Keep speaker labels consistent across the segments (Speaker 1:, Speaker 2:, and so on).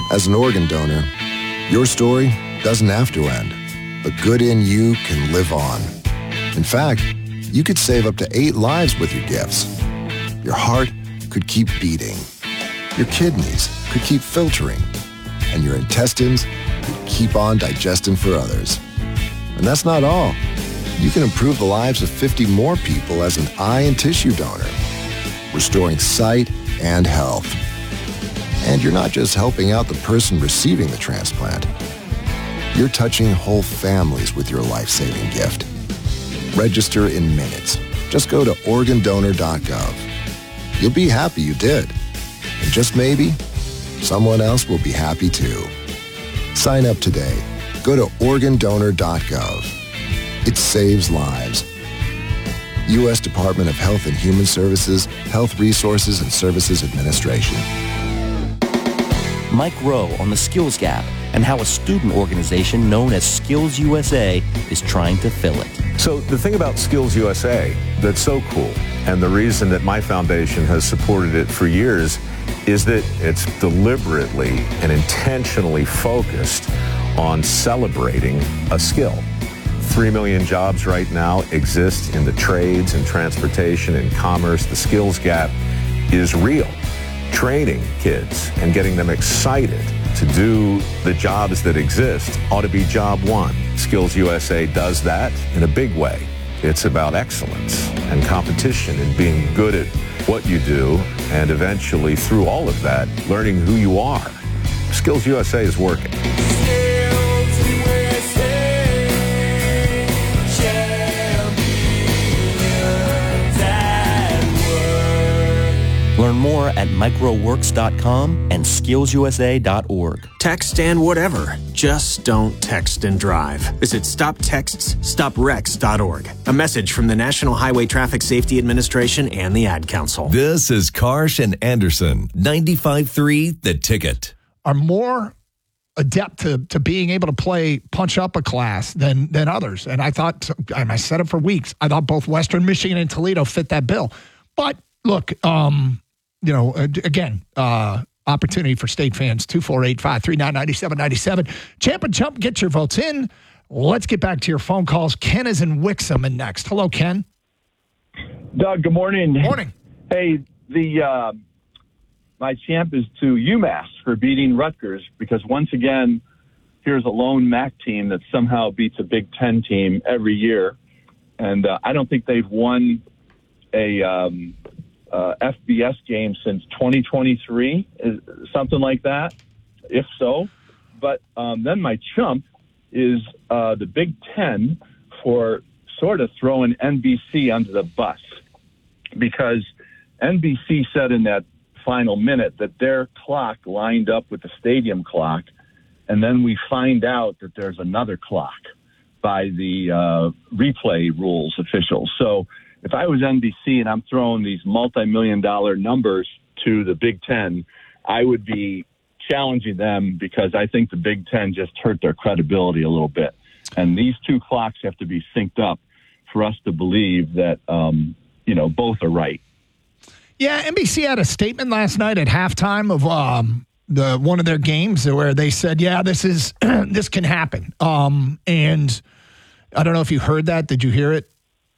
Speaker 1: As an organ donor, your story doesn't have to end. The good in you can live on. In fact, you could save up to 8 lives with your gifts. Your heart could keep beating. Your kidneys could keep filtering. And your intestines could keep on digesting for others. And that's not all. You can improve the lives of 50 more people as an eye and tissue donor, restoring sight and health. And you're not just helping out the person receiving the transplant. You're touching whole families with your life-saving gift. Register in minutes. Just go to organdonor.gov. You'll be happy you did. And just maybe, someone else will be happy too. Sign up today. Go to organdonor.gov. It saves lives. U.S. Department of Health and Human Services, Health Resources and Services Administration.
Speaker 2: Mike Rowe on the Skills Gap and how a student organization known as Skills USA is trying to fill it.
Speaker 3: So the thing about Skills USA that's so cool, and the reason that my foundation has supported it for years, is that it's deliberately and intentionally focused on celebrating a skill. 3 million jobs right now exist in the trades and transportation and commerce. The skills gap is real. Training kids and getting them excited to do the jobs that exist ought to be job one. Skills USA does that in a big way. It's about excellence and competition and being good at what you do, and eventually through all of that, learning who you are. Skills USA is working.
Speaker 2: Learn more at microworks.com and skillsusa.org.
Speaker 4: Text and whatever. Just don't text and drive. Visit StopTextsStopWrecks.org. A message from the National Highway Traffic Safety Administration and the Ad Council.
Speaker 5: This is Karsh and Anderson, 95.3 The Ticket.
Speaker 6: Are more adept to being able to play punch up a class than others. And I thought, and I said it for weeks, I thought both Western Michigan and Toledo fit that bill. But look, again, opportunity for state fans, 248-539-9797. Champ and Chump, get your votes in. Let's get back to your phone calls. Ken is in Wixom and next. Hello, Ken.
Speaker 7: Doug, good morning.
Speaker 6: Morning.
Speaker 7: Hey, my champ is to UMass for beating Rutgers, because once again, here's a lone MAC team that somehow beats a Big Ten team every year. And I don't think they've won a FBS game since 2023, something like that, if so. But then my chump is the Big Ten for sort of throwing NBC under the bus, because NBC said in that final minute that their clock lined up with the stadium clock, and then we find out that there's another clock by the replay rules officials. So if I was NBC and I'm throwing these multi-million-dollar numbers to the Big Ten, I would be challenging them, because I think the Big Ten just hurt their credibility a little bit. And these two clocks have to be synced up for us to believe that, both are right.
Speaker 6: Yeah, NBC had a statement last night at halftime of one of their games where they said, yeah, this can happen. And I don't know if you heard that. Did you hear it?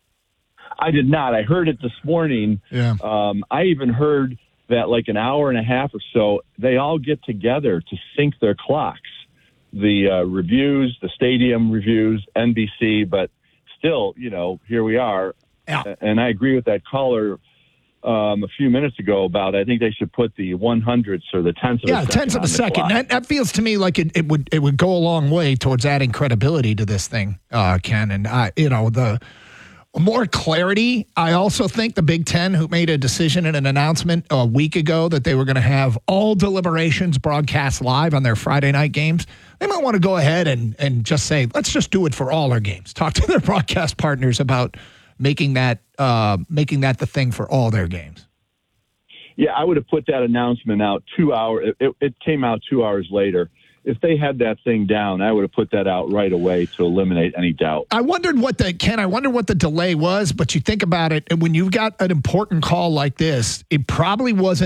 Speaker 7: I did not. I heard it this morning.
Speaker 6: Yeah.
Speaker 7: I even heard that like an hour and a half or so, they all get together to sync their clocks. The reviews, the stadium reviews, NBC, but still, here we are.
Speaker 6: Yeah.
Speaker 7: And I agree with that caller a few minutes ago about, I think they should put the 100ths or the tenths of a second.
Speaker 6: Yeah, tenths of a second. That feels to me like it would go a long way towards adding credibility to this thing, Ken. And the more clarity. I also think the Big Ten, who made a decision and an announcement a week ago that they were going to have all deliberations broadcast live on their Friday night games, they might want to go ahead and just say, let's just do it for all our games. Talk to their broadcast partners about making that the thing for all their games.
Speaker 7: Yeah, I would have put that announcement out 2 hours. It came out 2 hours later. If they had that thing down, I would have put that out right away to eliminate any doubt.
Speaker 6: I wondered what the delay was, but you think about it, and when you've got an important call like this, it probably wasn't